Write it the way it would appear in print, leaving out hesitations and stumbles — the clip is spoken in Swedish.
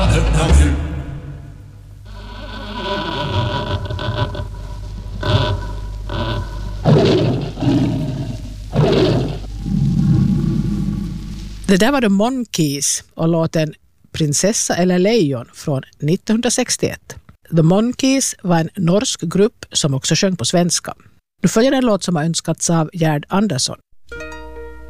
kan öppna nu. Det där var The Monkees och låten Prinsessa eller lejon från 1961. The Monkees var en norsk grupp som också sjöng på svenska. Nu följer en låt som har önskats av Gerd Andersson.